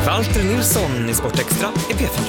Walter Nilsson i Sportextra i P4.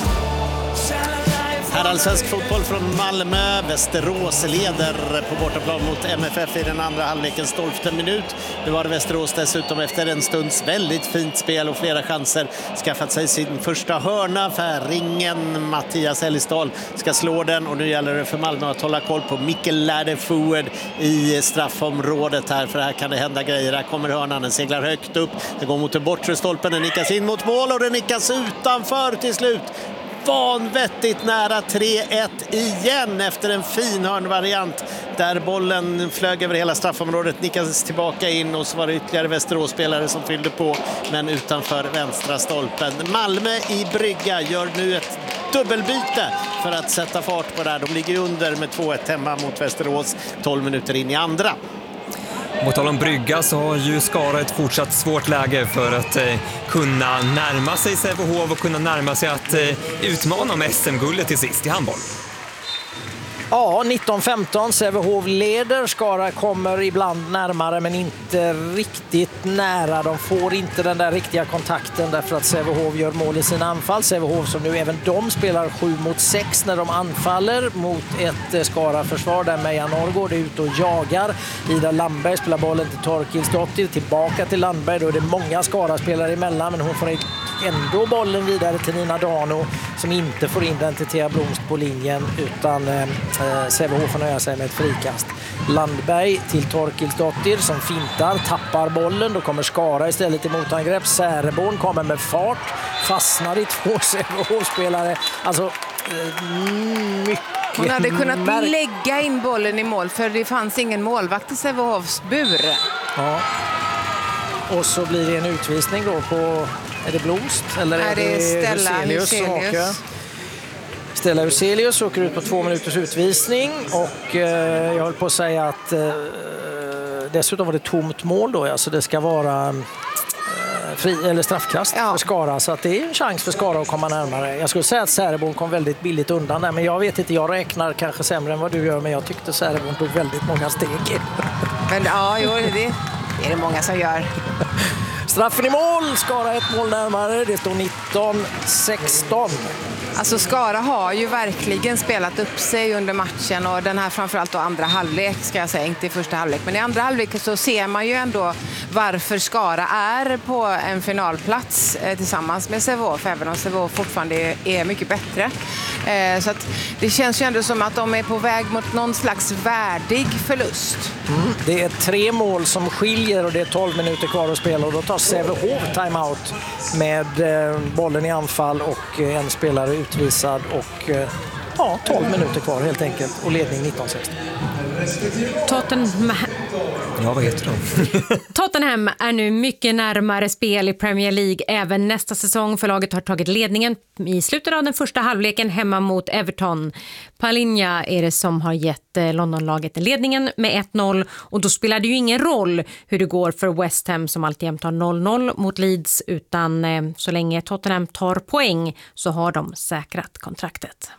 Här allsvensk fotboll från Malmö. Västerås leder på bortaplan mot MFF i den andra halvlekens 12:e minut. Nu har Västerås dessutom efter en stunds väldigt fint spel och flera chanser skaffat sig sin första hörna för ringen. Mattias Ellisdahl ska slå den och nu gäller det för Malmö att hålla koll på Mikkel Lärde Forward i straffområdet här, för här kan det hända grejer. Här kommer hörnan, den seglar högt upp. Det går mot den bortre stolpen, den nickas in mot mål och den nickas utanför till slut. Vanvettigt nära 3-1 igen efter en fin hörnvariant där bollen flög över hela straffområdet, nickades tillbaka in och så var det ytterligare Västerås-spelare som fyllde på, men utanför vänstra stolpen. Malmö i brygga gör nu ett dubbelbyte för att sätta fart på det här. De ligger under med 2-1 hemma mot Västerås 12 minuter in i andra. Mot tal om brygga så har ju Skara ett fortsatt svårt läge för att kunna närma sig Sävehof och kunna närma sig att utmana om SM-guldet till sist i handboll. Ja, 19-15. Sävehof leder. Skara kommer ibland närmare men inte riktigt nära. De får inte den där riktiga kontakten därför att Sävehof gör mål i sina anfall. Sävehof som nu även de spelar 7-6 när de anfaller mot ett Skara-försvar där Meja Norrgård är ute och jagar. Ida Landberg spelar bollen till Torkilsdottir, tillbaka till Landberg. Då är det många Skara-spelare emellan, men hon får ändå bollen vidare till Nina Dano som inte får in den till Thea Blomst på linjen, utan Sävehof får nöja sig med ett frikast. Landberg till Torkilsdottir som fintar, tappar bollen. Då kommer Skara istället i motangrepp. Säreborn kommer med fart, fastnar i 2 Sävehof-spelare. Alltså mycket. Hon hade kunnat lägga in bollen i mål för det fanns ingen målvakt i Sävehofs bur. Ja. Och så blir det en utvisning då på, är det Blomst eller är det Stella Huselius? Stella Huselius åker ut på 2 minuters utvisning och jag höll på att säga att dessutom var det tomt mål då, alltså det ska vara eller straffkast för Skara, så att det är en chans för Skara att komma närmare. Jag skulle säga att Säreborn kom väldigt billigt undan där, men jag vet inte, jag räknar kanske sämre än vad du gör, men jag tyckte Säreborn tog väldigt många steg. Men ja, det är det många som gör. Straffen i mål, Skara 1 mål närmare, det står 19-16. Alltså Skara har ju verkligen spelat upp sig under matchen och den här framförallt då andra halvlek ska jag säga, inte i första halvlek. Men i andra halvlek så ser man ju ändå varför Skara är på en finalplats tillsammans med Sävehof, även om Sävehof fortfarande är mycket bättre. Så att det känns ju ändå som att de är på väg mot någon slags värdig förlust. Det är 3 mål som skiljer och det är 12 minuter kvar att spela och då tar Sävehof timeout med bollen i anfall och en spelare utvisad och 12 minuter kvar helt enkelt och ledning 19-16. Ja, vad heter de? Tottenham är nu mycket närmare spel i Premier League även nästa säsong, för laget har tagit ledningen i slutet av den första halvleken hemma mot Everton. Palinja är det som har gett Londonlaget ledningen med 1-0 och då spelar det ju ingen roll hur det går för West Ham som alltid tar 0-0 mot Leeds, utan så länge Tottenham tar poäng så har de säkrat kontraktet.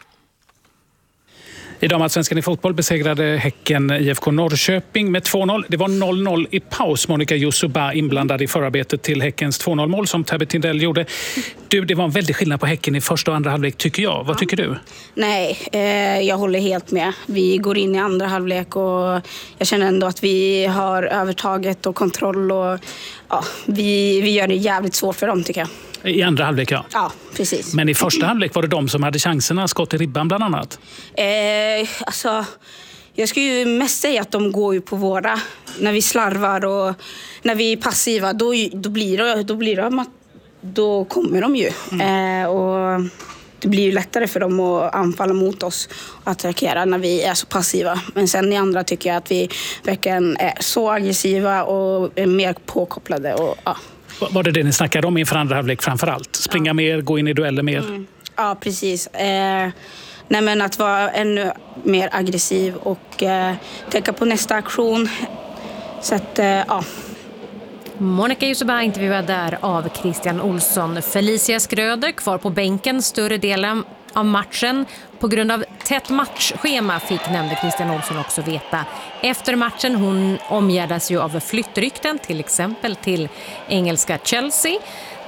I damallsvenskan i fotboll besegrade Häcken IFK Norrköping med 2-0. Det var 0-0 i paus. Monica Yusuba inblandad i förarbetet till Häckens 2-0-mål som Tabby Tindell gjorde. Det var en väldig skillnad på Häcken i första och andra halvlek tycker jag. Vad tycker du? Nej, jag håller helt med. Vi går in i andra halvlek och jag känner ändå att vi har övertaget och kontroll och vi gör det jävligt svårt för dem tycker jag. I andra halvlek, ja. Ja, precis. Men i första halvlek var det de som hade chanserna, skott i ribban bland annat. Alltså, jag skulle ju mest säga att de går ju på våra. När vi slarvar och när vi är passiva, då kommer de ju. Och det blir ju lättare för dem att anfalla mot oss och attackera när vi är så passiva. Men sen i andra tycker jag att vi verkligen är så aggressiva och är mer påkopplade och Var det ni snackade om inför andra halvlek framförallt? Springa mer, gå in i dueller mer? Ja, precis. Nej, men att vara ännu mer aggressiv och tänka på nästa aktion. Så att, Monica Yusuba intervjuad där av Christian Olsson. Felicia Skröder kvar på bänken större delen av matchen. På grund av tätt matchschema fick nämnde Christian Olsson också veta. Efter matchen hon omgärdas ju av flyttrykten till exempel till engelska Chelsea.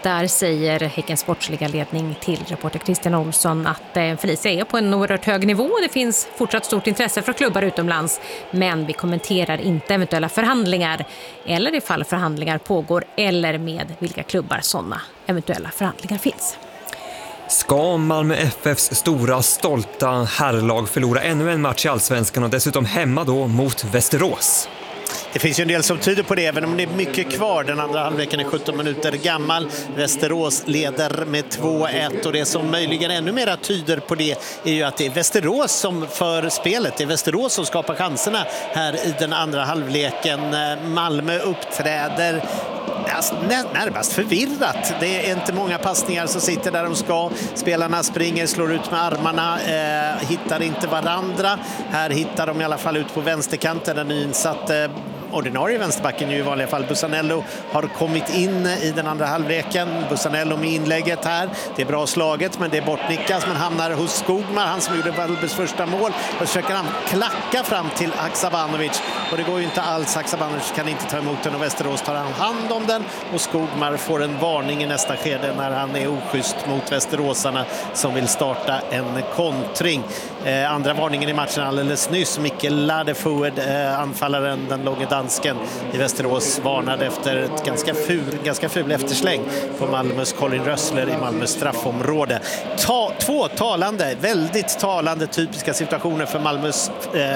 Där säger Häckens sportsliga ledning till reporter Christian Olsson att Felicia är på en oerhört hög nivå. Det finns fortsatt stort intresse för klubbar utomlands, men vi kommenterar inte eventuella förhandlingar eller ifall förhandlingar pågår eller med vilka klubbar sådana eventuella förhandlingar finns. Ska Malmö FFs stora, stolta herrlag förlora ännu en match i Allsvenskan och dessutom hemma då mot Västerås? Det finns ju en del som tyder på det, även om det är mycket kvar. Den andra halvleken är 17 minuter gammal. Västerås leder med 2-1 och det som möjligen ännu mer tyder på det är ju att det är Västerås som för spelet. Det är Västerås som skapar chanserna här i den andra halvleken. Malmö uppträder närmast förvirrat. Det är inte många passningar som sitter där de ska. Spelarna springer, slår ut med armarna, hittar inte varandra. Här hittar de i alla fall ut på vänsterkanten. Den nyinsatte ordinarie vänsterbacken ju i vanliga fall Bussanello har kommit in i den andra halvleken. Bussanello med inlägget här. Det är bra slaget, men det är bortnickas, men hamnar hos Skogmar, han som gjorde Valbes första mål. Och försöker han klacka fram till Haksabanovic. Och det går ju inte alls. Haksabanovic kan inte ta emot den och Västerås tar hand om den. Och Skogmar får en varning i nästa skede när han är oschysst mot västeråsarna som vill starta en kontring. Andra varningen i matchen alldeles nyss. Mikkel Ladefoued, anfallaren, den långa dansken i Västerås, varnade efter ett ganska ful eftersläng på Malmös Colin Rössler i Malmös straffområde. Två väldigt talande typiska situationer för Malmös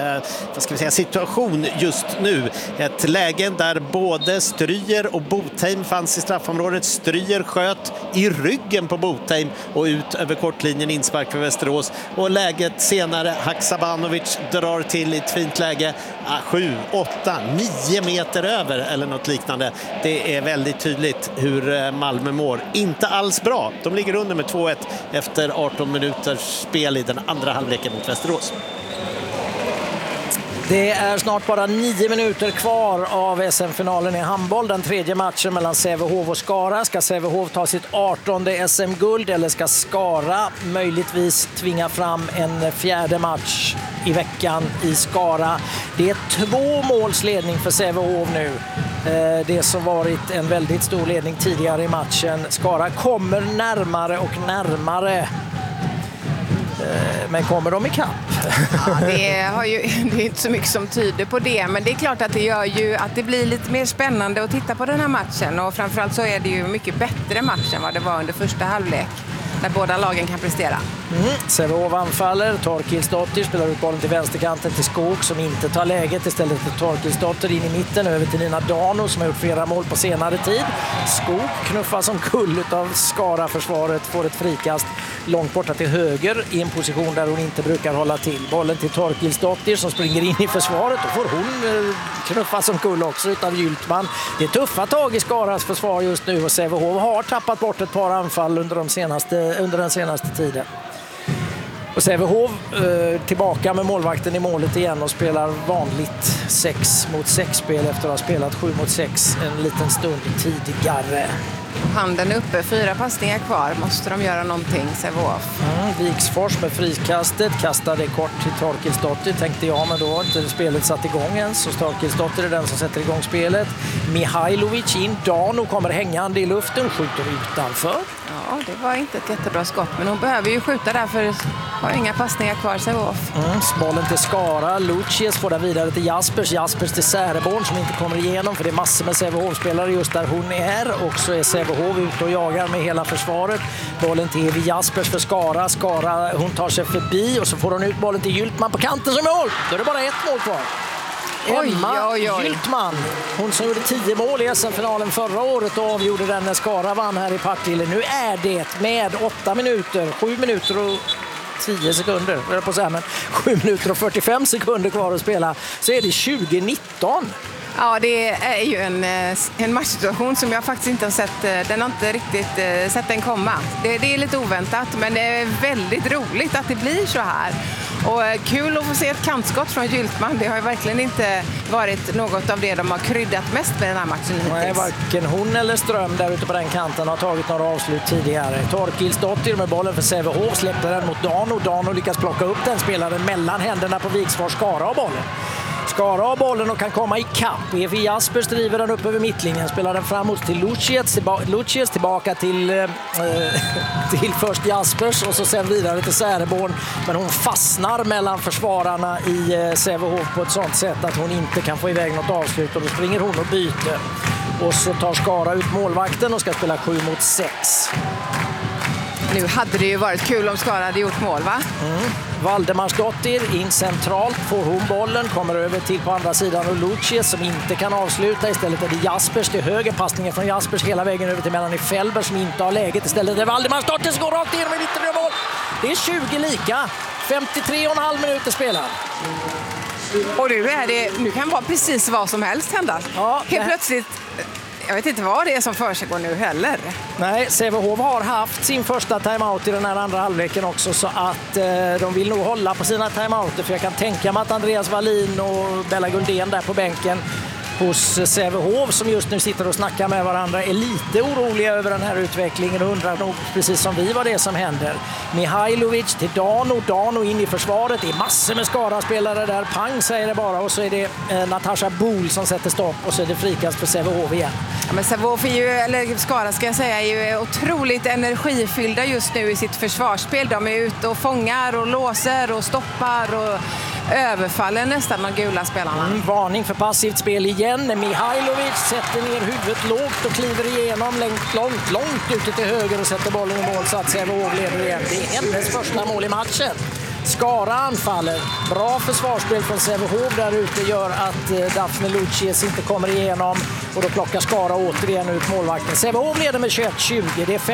situation just nu. Ett läge där både Stryger och Botheim fanns i straffområdet. Stryger sköt i ryggen på Botheim och ut över kortlinjen, inspark för Västerås. Och läget senare, Haksabanovic drar till i ett fint läge 7, 8, 9 meter över eller något liknande. Det är väldigt tydligt hur Malmö mår. Inte alls bra. De ligger under med 2-1 efter 18 minuters spel i den andra halvleken mot Västerås. Det är snart bara 9 minuter kvar av SM-finalen i handboll. Den tredje matchen mellan Sävehof och Skara. Ska Sävehof ta sitt 18:e SM-guld eller ska Skara möjligtvis tvinga fram en fjärde match i veckan i Skara? Det är 2 måls ledning för Sävehof nu. Det som varit en väldigt stor ledning tidigare i matchen. Skara kommer närmare och närmare. Men kommer de ikapp? Ja, det är inte så mycket som tyder på det, men det är klart att det gör ju att det blir lite mer spännande att titta på den här matchen, och framförallt så är det ju mycket bättre match än vad det var under första halvlek där båda lagen kan prestera. Sävehof anfaller, Torkilsdotter spelar ut bollen till vänsterkanten till Skog som inte tar läget, istället för Torkilsdotter in i mitten över till Nina Dano som har gjort flera mål på senare tid. Skog knuffas som kull av Skara-försvaret, får ett frikast långt borta till höger i en position där hon inte brukar hålla till. Bollen till Torkilsdotter som springer in i försvaret, och får hon knuffas som kull också utav Gyltman. Det är tuffa tag i Skaras försvar just nu, och Sävehof har tappat bort ett par anfall under den senaste tiden. Och Sävehof tillbaka med målvakten i målet igen och spelar vanligt 6-mot-6-spel efter att ha spelat 7-mot-6 en liten stund tidigare. Handen uppe, 4 passningar kvar. Måste de göra någonting, Sävehof? Viksfors med frikastet, kastade kort till Torkilsdotter, tänkte jag, men då har inte spelet satt igång än. Så Torkilsdotter är den som sätter igång spelet. Mihailovic in, Dano kommer hängande i luften, skjuter utanför. Ja, det var inte ett jättebra skott, men hon behöver ju skjuta där för har inga passningar kvar, Sävehof. Bollen till Skara, Lucius får där vidare till Jaspers till Säreborn som inte kommer igenom, för det är massor med Sävehof-spelare just där hon är, och så är Sävehof ute och jagar med hela försvaret. Bollen till Evi Jaspers för Skara, hon tar sig förbi och så får hon ut bollen till Gyltman på kanten som mål. Då är det bara 1 mål kvar. Emma Gyltman, hon som gjorde 10 mål i SM-finalen förra året och avgjorde den när Skara vann här i Partille. Nu är det med 7 minuter och 10 sekunder, 7 minuter och 45 sekunder kvar att spela, så är det 2019. Ja, det är ju en matchsituation som jag faktiskt inte har sett. Den har inte riktigt sett den komma. Det är lite oväntat, men det är väldigt roligt att det blir så här. Och kul att få se ett kantskott från Gyltman. Det har ju verkligen inte varit något av det de har kryddat mest med den här matchen hittills. Nej, varken hon eller Ström där ute på den kanten har tagit några avslut tidigare. Torkilsdotter med bollen för Sävehof, släpper den mot Dano. Dano lyckas plocka upp den spelaren mellan händerna på Viksfors. Skara och bollen. Skara har bollen och kan komma i kapp. Evi Jaspers driver den upp över mittlinjen. Spelar den framåt till Lucius tillbaka till först Jaspers och så sen vidare till Säreborn. Men hon fastnar mellan försvararna i Sävehof på ett sånt sätt att hon inte kan få iväg något avslut. Och då springer hon och byter. Och så tar Skara ut målvakten och ska spela 7-6. Nu hade det ju varit kul om Skara hade gjort mål, va? Valdemarsdottir in centralt, får hon bollen, kommer över till på andra sidan och Lucius som inte kan avsluta. Istället är det Jaspers till höger, passningen från Jaspers hela vägen över till Melanie Fellberg som inte har läget. Istället är det Valdemarsdottir som går rakt igenom i mitten av mål. Det är 20 lika, 53,5 minuter spelar. Och nu kan vara precis vad som helst hända. Ja, helt plötsligt. Jag vet inte vad det är som försiggår nu heller. Nej, Sävehof har haft sin första timeout i den här andra halvleken också så att de vill nog hålla på sina timeouter för jag kan tänka mig att Andreas Wallin och Bella Guldén där på bänken hos Sävehof som just nu sitter och snackar med varandra är lite oroliga över den här utvecklingen och undrar nog precis som vi vad det är som händer. Mihailovic till Dano in i försvaret. Det är massor med Skara-spelare där. Pang säger det bara och så är det Natasha Bohl som sätter stopp och så är det frikast för Sävehof igen. Ja, men Sävehof är ju, eller Skara ska jag säga, är ju otroligt energifyllda just nu i sitt försvarsspel. De är ute och fångar och låser och stoppar och överfaller nästan de gula spelarna. Varning för passivt spel igen. Mihailovic sätter ner huvudet lågt och kliver igenom långt ute till höger och sätter bollen i mål så att Sävehof leder igen. Det är hennes första mål i matchen. Skara anfaller. Bra försvarsspel från Sävehof där ute gör att Daphne Lucius inte kommer igenom och då plockar Skara återigen ut målvakten. Sävehof leder med 21-20. Det är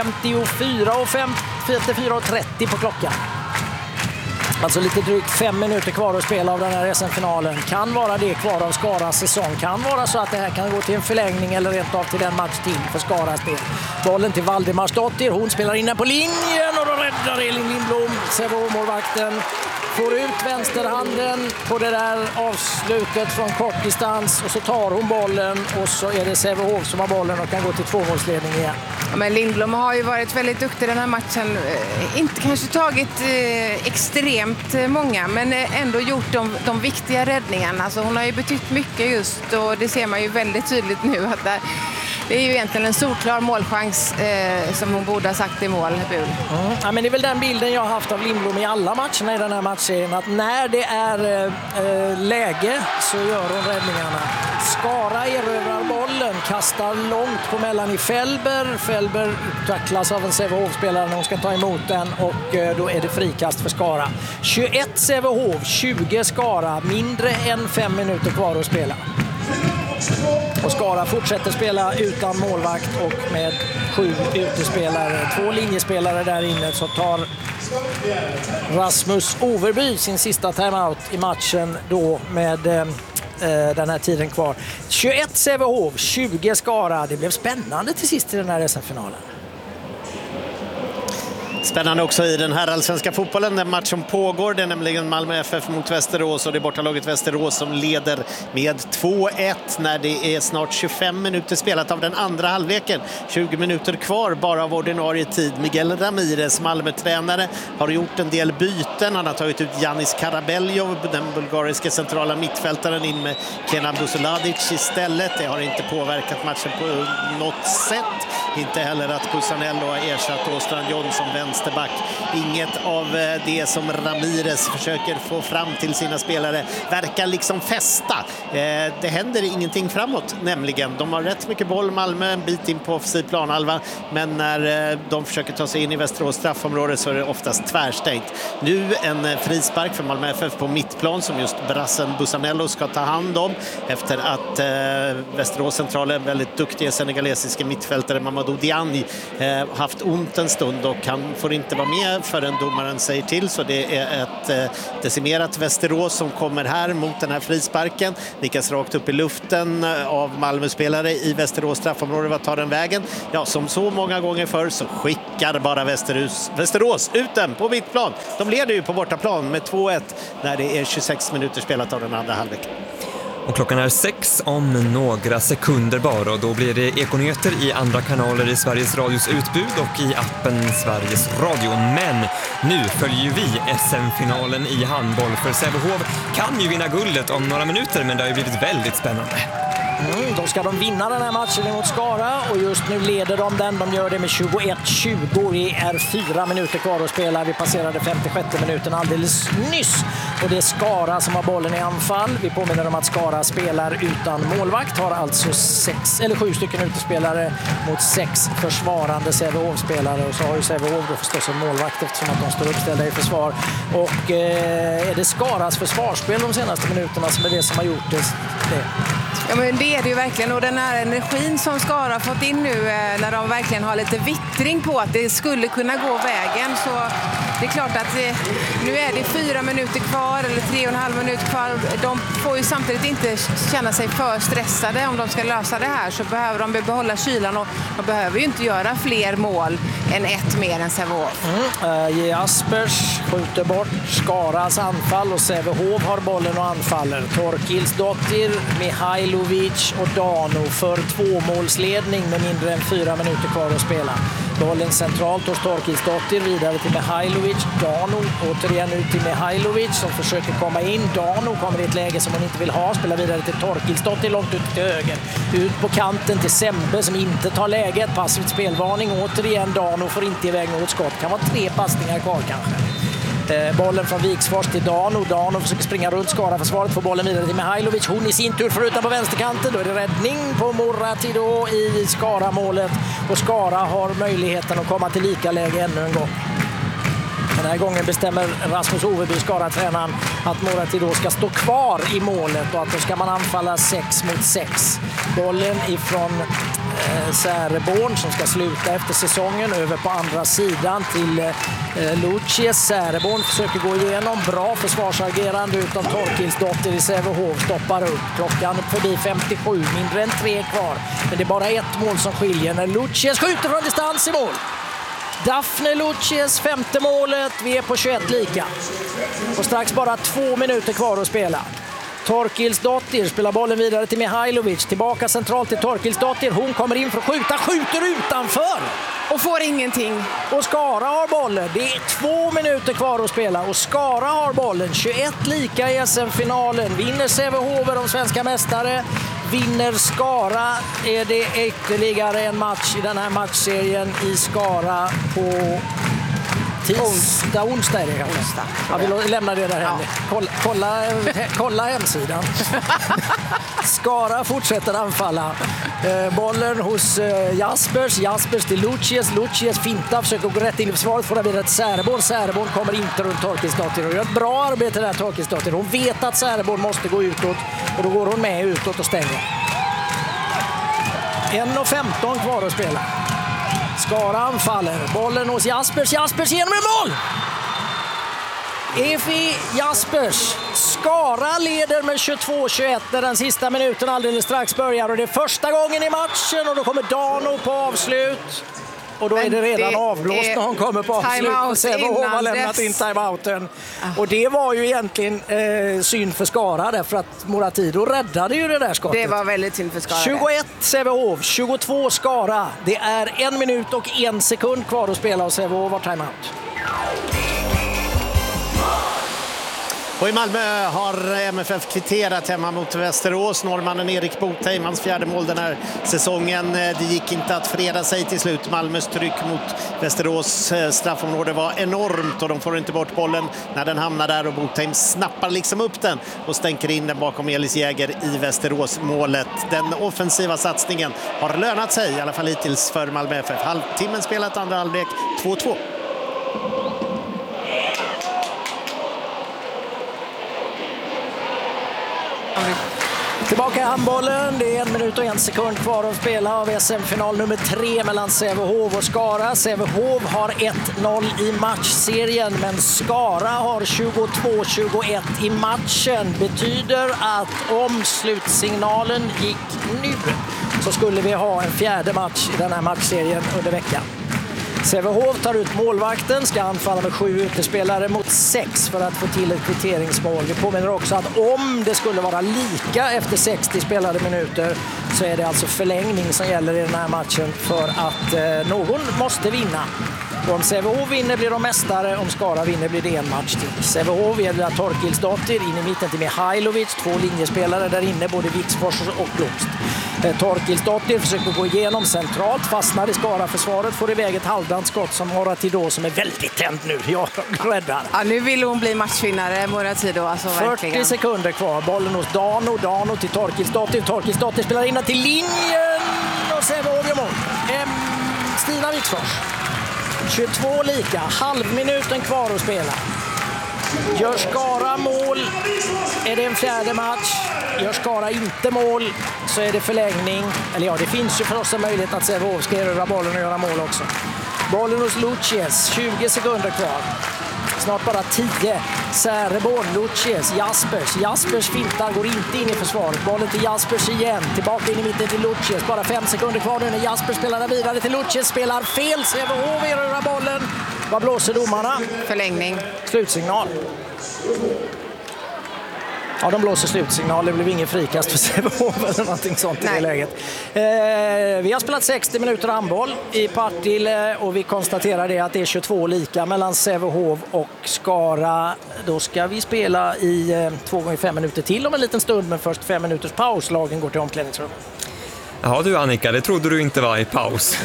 54:30 på klockan. Alltså lite drygt 5 minuter kvar att spela av den här SM-finalen. Kan vara det kvar av Skaras säsong. Kan vara så att det här kan gå till en förlängning eller rent av till en match till för Skaras del. Bollen till Valdemarsdottir. Hon spelar in den på linjen och då räddar Elin Lindblom. Sävehof-målvakten får ut vänsterhanden på det där avslutet från kortdistans och så tar hon bollen och så är det Sävehof som har bollen och kan gå till tvåmålsledning igen. Ja, men Lindblom har ju varit väldigt duktig den här matchen. Inte kanske tagit extremt många men ändå gjort de viktiga räddningarna. Alltså hon har ju betytt mycket just och det ser man ju väldigt tydligt nu att det är ju egentligen en solklar målchans som hon borde ha sagt i mål. Ja, men det är väl den bilden jag har haft av Lindblom i alla matcherna i den här matchen. Att när det är läge så gör hon räddningarna. Skara erövrar bollen, kastar långt på Melanie Fellberg. Fellberg tacklas av en Sävehof-spelare när hon ska ta emot den och då är det frikast för Skara. 21 Sävehof, 20 Skara, mindre än 5 minuter kvar att spela. Och Skara fortsätter spela utan målvakt och med 7 utespelare. 2 linjespelare där inne så tar Rasmus Overby sin sista timeout i matchen då med den här tiden kvar. 21 Sävehof, 20 Skara. Det blev spännande till sist i den här SM-finalen. Spännande också i den här allsvenska fotbollen. Den match som pågår, det är nämligen Malmö FF mot Västerås och det är bortalaget Västerås som leder med 2-1 när det är snart 25 minuter spelat av den andra halvleken. 20 minuter kvar bara av ordinarie tid. Miguel Ramirez, Malmö-tränare, har gjort en del byten. Han har tagit ut Janis Karabeljov, den bulgariska centrala mittfältaren, in med Kenan Busuladic istället. Det har inte påverkat matchen på något sätt. Inte heller att Busanello har ersatt Åstrand Jonsson vänsterback. Inget av det som Ramirez försöker få fram till sina spelare verkar liksom fästa. Det händer ingenting framåt nämligen. De har rätt mycket boll, Malmö, en bit in på offensiv planhalva. Men när de försöker ta sig in i Västerås straffområde så är det oftast tvärstängt. Nu en frispark för Malmö FF på mittplan som just brassen Busanello ska ta hand om. Efter att Västerås centralen, väldigt duktiga senegalesiska mittfältare Mamadou Diagne haft ont en stund och han får inte vara med förrän domaren säger till, så det är ett decimerat Västerås som kommer här mot den här frisparken. Nickas rakt upp i luften av Malmö-spelare i Västerås straffområde. Vad tar den vägen? Ja, som så många gånger förr så skickar bara Västerås ut den på mittplan. De leder ju på bortaplan med 2-1 när det är 26 minuter spelat av den andra halvleken. Och klockan är 6 om några sekunder bara och då blir det Ekonyheter i andra kanaler i Sveriges Radios utbud och i appen Sveriges Radio. Men nu följer vi SM-finalen i handboll, för Sävehof kan ju vinna guldet om några minuter, men det har ju blivit väldigt spännande. Då ska de vinna den här matchen mot Skara och just nu leder de den. De gör det med 21-20. Det är 4 minuter kvar att spela. Vi passerade 56 minuten alldeles nyss. Och det är Skara som har bollen i anfall. Vi påminner om att Skara spelar utan målvakt. Har alltså 7 stycken utespelare mot 6 försvarande Sävehof-spelare. Och så har ju Sävehof då förstås en målvakt eftersom att de står uppställda i försvar. Och är det Skaras försvarsspel de senaste minuterna som är det som har gjort det? Ja, men det är det ju verkligen, och den här energin som Skara har fått in nu när de verkligen har lite vittring på att det skulle kunna gå vägen, så det är klart att nu är det 4 minuter kvar eller 3,5 minuter kvar. De får ju samtidigt inte känna sig för stressade om de ska lösa det här, så behöver de behålla kylan och de behöver ju inte göra fler mål än ett mer än Sävehof. Jaspers skjuter bort Skaras anfall och Sävehof har bollen och anfaller. Torkilsdottir, Mihailovic och Dano för 2-målsledning med mindre än 4 minuter kvar att spela. Bollen centralt hos Torkilsdottir, vidare till Mihailovic. Dano återigen ut till Mihailovic som försöker komma in. Dano kommer i ett läge som hon inte vill ha. Spelar vidare till Torkilsdottir långt ut till höger. Ut på kanten till Sembe som inte tar läget. Passivt spelvarning. Återigen Dano får inte iväg något skott. Kan vara 3 passningar kvar kanske. Bollen från Viksfors till Dano. Dano försöker springa runt Skara-försvaret. Får bollen vidare till Mihailovic. Hon i sin tur förutom på vänsterkanten. Då är det räddning på Moratido i Skara-målet. Och Skara har möjligheten att komma till lika läge ännu en gång. Den här gången bestämmer Rasmus Oveby, Skara-tränaren, att Moratido ska stå kvar i målet och att då ska man anfalla 6 mot 6. Bollen ifrån Säreborn som ska sluta efter säsongen över på andra sidan till Lucius. Säreborn försöker gå igenom. Bra försvarsagerande utom Torkilsdottir i Sävehof stoppar upp. Klockan förbi 57, mindre än 3 kvar. Men det är bara ett mål som skiljer när Lucius skjuter från distans i mål. Daphne Lucius, 5:e målet. Vi är på 21 lika. Och strax bara 2 minuter kvar att spela. Torkilsdottir spelar bollen vidare till Mihailovic. Tillbaka centralt till Torkilsdottir. Hon kommer in för att skjuta. Skjuter utanför. Och får ingenting. Och Skara har bollen. Det är 2 minuter kvar att spela. Och Skara har bollen. 21 lika i SM-finalen. Vinner Sävehof de svenska mästare. Vinner Skara är det ytterligare en match i den här matchserien i Skara på onsdag är det kanske. Ja, vi lämnar det där hem. Kolla hemsidan. Skara fortsätter anfalla. Bollen hos Jaspers till Lucius fintar, försöker gå rätt in i försvaret, får det vidare till Säreborn kommer inte runt Torkilsdottir och gör ett bra arbete där Torkilsdottir. Hon vet att Säreborn måste gå utåt och då går hon med utåt och stänger. 1:15 kvar att spela. Skara anfaller. Bollen hos Jaspers genom en mål! Efi Jaspers. Skara leder med 22-21 när den sista minuten alldeles strax börjar. Och det är första gången i matchen och då kommer Dano på avslut. Och då är det redan avblåst när hon kommer på avslut. Och Sävehof har lämnat in timeouten. Och det var ju egentligen synd för Skara därför att Moratido räddade ju det där skottet. Det var väldigt synd för Skara. 21 Sävehof, 22 Skara. Det är 1 minut och 1 sekund kvar att spela och Sävehof har timeout. Och i Malmö har MFF kvitterat hemma mot Västerås. Norrmannen Erik Botheim, hans 4:e mål den här säsongen. Det gick inte att freda sig till slut. Malmös tryck mot Västerås straffområde var enormt och de får inte bort bollen när den hamnar där och Botheim snappar liksom upp den och stänker in den bakom Elis Jäger i Västerås-målet. Den offensiva satsningen har lönat sig, i alla fall hittills för Malmö FF. Halvtimmen spelat, andra halvlek 2-2. Tillbaka i handbollen. Det är 1 minut och 1 sekund kvar att spela av SM-final nummer 3 mellan Sävehof och Skara. Sävehof har 1-0 i matchserien, men Skara har 22-21 i matchen. Betyder att om slutsignalen gick nu så skulle vi ha en 4:e match i den här matchserien under veckan. Sävehof tar ut målvakten, ska anfalla med 7 utespelare mot 6 för att få till ett kvitteringsmål. Vi påminner också att om det skulle vara lika efter 60 spelade minuter så är det alltså förlängning som gäller i den här matchen för att någon måste vinna. Om Sävehof vinner blir de mästare, om Skara vinner blir det en match till. Sävehof gäller Torkilsdottir in i mitten till Mihailovic, 2 linjespelare där inne, både Viksfors och Blomst. Torkilsdottir försöker gå igenom centralt, fastnar i Skara-försvaret, får iväg ett halvdant skott som Moratido som är väldigt tänd nu. Jag räddar. Ja, nu vill hon bli matchvinnare, Moratido. Alltså, 40 sekunder kvar, bollen hos Dano till Torkilsdottir. Torkilsdottir spelar in till linjen och Sävehof gör mål. Stina Viksfors. 22 lika, halvminuten kvar att spela. Gör Skara mål är det en fjärde match. Gör Skara inte mål så är det förlängning. Eller ja, det finns ju för oss en möjlighet att Sävehof ska erövra bollen och göra mål också. Bollen hos Lucius, 20 sekunder kvar. Snart bara 10. Säreborn, Lucius, Jaspers fintar, går inte in i försvaret. Bollen till Jaspers igen. Tillbaka in i mitten till Lucius. Bara 5 sekunder kvar nu när Jaspers spelar vidare till Lucius. Spelar fel. Sävehof erövrar bollen. Vad blåser domarna? Förlängning. Slutsignal. Ja, de blåser slutsignal. Det blev ingen frikast för Sävehof eller någonting sånt i det läget. Vi har spelat 60 minuter handboll i Partille och vi konstaterar det att det är 22 lika mellan Sävehof och Skara. Då ska vi spela i 2 gånger 5 minuter till om en liten stund, men först 5 minuters paus. Lagen går till omklädningsrum. Ja du Annika, det trodde du inte var i paus.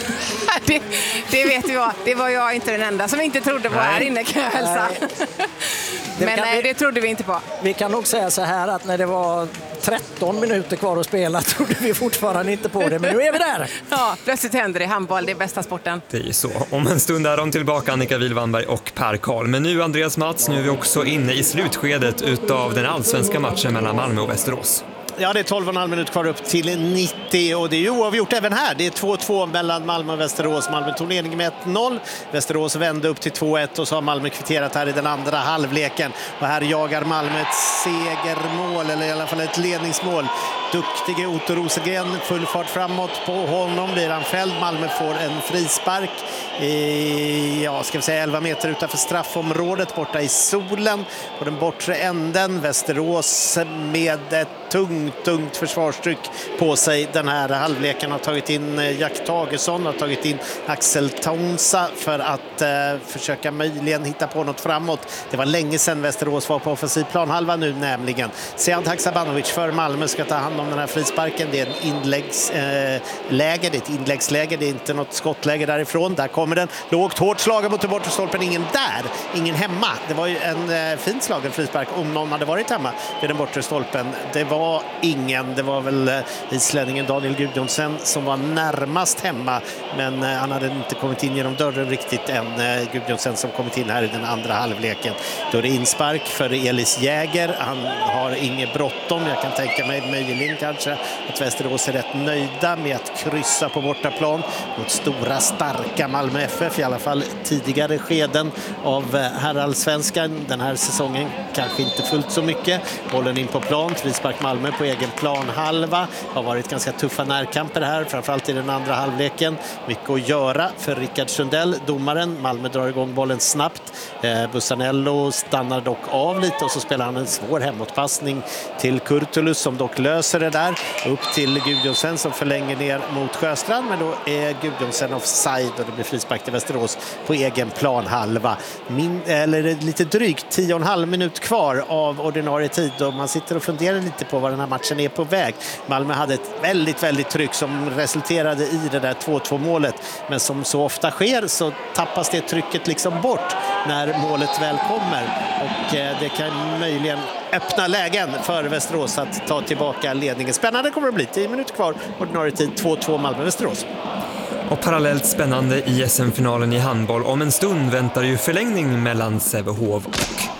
Det vet jag. Det var jag inte den enda som inte trodde på här inne, kan jag hälsa. Men nej, det trodde vi inte på. Vi kan nog säga så här att när det var 13 minuter kvar att spela trodde vi fortfarande inte på det, men nu är vi där. Ja, plötsligt händer det. Handboll, det är bästa sporten. Det är ju så. Om en stund är de tillbaka, Annika Wilvanberg och Per Karl. Men nu Andreas Mats, nu är vi också inne i slutskedet utav den allsvenska matchen mellan Malmö och Västerås. Ja, det är 12,5 minuter kvar upp till 90 och det är ju oavgjort även här. Det är 2-2 mellan Malmö och Västerås. Malmö tog ledning med 1-0. Västerås vände upp till 2-1 och så har Malmö kvitterat här i den andra halvleken. Och här jagar Malmö ett segermål, eller i alla fall ett ledningsmål. Duktige Otto Rosengren, full fart framåt på honom. Blir han fälld. Malmö får en frispark i, ska vi säga 11 meter utanför straffområdet borta i solen på den bortre änden. Västerås med ett tungt försvarstryck på sig den här halvleken har tagit in Jack Tagesson, har tagit in Axel Tonsa för att försöka möjligen hitta på något framåt. Det var länge sedan Västerås var på offensiv planhalva nu nämligen. Sead Haksabanovic för Malmö ska ta hand om den här frisparken. Det är en inläggsläge, det är ett inläggsläge, det är inte något skottläge därifrån. Där kommer den, lågt hårt slagen mot den bortre stolpen, ingen där, ingen hemma. Det var ju en fint slagen frispark om någon hade varit hemma vid den bortre stolpen. Det var ingen, det var väl islänningen Daniel Gudjonsen som var närmast hemma, men han hade inte kommit in genom dörren riktigt än. Gudjonsen som kommit in här i den andra halvleken. Då är det inspark för Elis Jäger. Han har inget bråttom. Jag kan tänka mig möjligen kanske att Västerås är rätt nöjda med att kryssa på bortaplan mot stora starka Malmö FF, i alla fall tidigare skeden av herrallsvenskan. Den här säsongen kanske inte fullt så mycket. Bollen in på plan, frispark Malmö på egen planhalva. Har varit ganska tuffa närkamper här, framförallt i den andra halvleken. Mycket att göra för Rickard Sundell, domaren. Malmö drar igång bollen snabbt. Bussanello stannar dock av lite och så spelar han en svår hemåtpassning till Kurtulus som dock löser det där. Upp till Gudjonsen som förlänger ner mot Sjöstrand, men då är Gudjonsen offside och det blir frispark till Västerås på egen planhalva. Lite drygt 10,5 minut kvar av ordinarie tid och man sitter och funderar lite på var den här matchen är på väg. Malmö hade ett väldigt tryck som resulterade i det där 2-2 målet, men som så ofta sker så tappas det trycket liksom bort när målet väl kommer och det kan möjligen öppna lägen för Västerås att ta tillbaka ledningen. Spännande kommer det bli, 10 minuter kvar, ordinarie tid 2-2 Malmö-Västerås. Och parallellt spännande i SM-finalen i handboll. Om en stund väntar ju förlängning mellan Sävehof och